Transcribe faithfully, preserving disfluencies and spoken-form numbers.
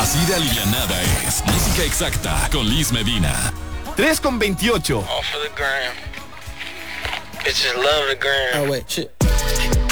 Así de alivianada es Música Exacta con Liz Medina. tres con veintiocho. Off of the gram. Bitches love the gram. Oh, wait, shit.